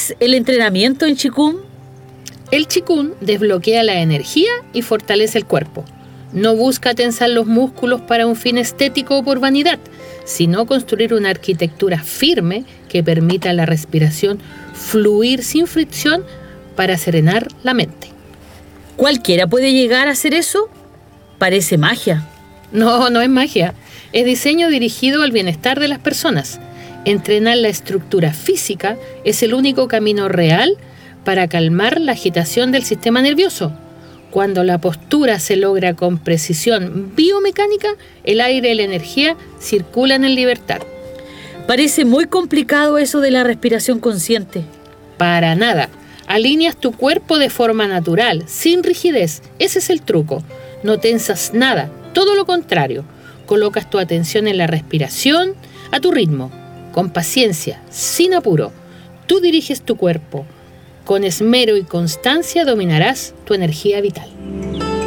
es el entrenamiento en Qigong? El Qigong desbloquea la energía y fortalece el cuerpo. No busca tensar los músculos para un fin estético o por vanidad, sino construir una arquitectura firme que permita a la respiración fluir sin fricción para serenar la mente. ¿Cualquiera puede llegar a hacer eso? Parece magia. No, no es magia. Es diseño dirigido al bienestar de las personas. Entrenar la estructura física es el único camino real para calmar la agitación del sistema nervioso. Cuando la postura se logra con precisión biomecánica, el aire y la energía circulan en libertad. Parece muy complicado eso de la respiración consciente. Para nada. Alineas tu cuerpo de forma natural, sin rigidez. Ese es el truco. No tensas nada, todo lo contrario. Colocas tu atención en la respiración a tu ritmo, con paciencia, sin apuro. Tú diriges tu cuerpo. Con esmero y constancia dominarás tu energía vital.